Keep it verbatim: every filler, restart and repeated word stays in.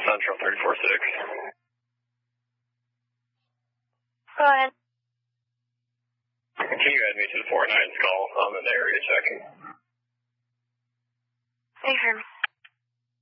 Central thirty-four six. Go ahead. Can you add me to the four nines call? I'm in the area checking. Affirm.